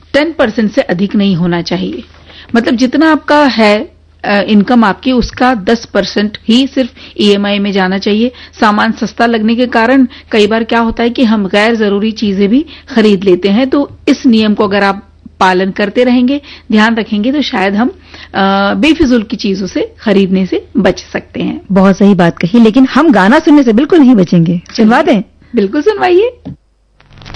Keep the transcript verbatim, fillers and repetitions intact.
Ten percent से अधिक नहीं होना चाहिए। मतलब जितना आपका है इनकम आपकी, उसका दस परसेंट ही सिर्फ ईएमआई में जाना चाहिए। सामान सस्ता लगने के कारण कई बार क्या होता है कि हम गैर जरूरी चीजें भी खरीद लेते हैं। तो इस नियम को अगर आप पालन करते रहेंगे, ध्यान रखेंगे, तो शायद हम बेफिजूल की चीजों से खरीदने से बच सकते हैं। बहुत सही बात कही, लेकिन हम गाना सुनने से बिल्कुल नहीं बचेंगे। सुनवा दें? बिल्कुल सुनवाइए।